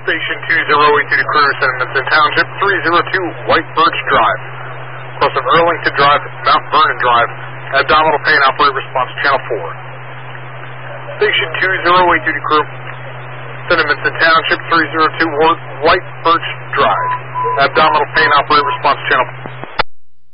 Station 2082 to crew, sentiments in Township 302 White Birch Drive. Cross of Earlington Drive, Mount Vernon Drive. Abdominal pain, operate response channel 4. Station 2082 to crew, sentiments in Township 302 White Birch Drive. Abdominal pain, operate response channel 4.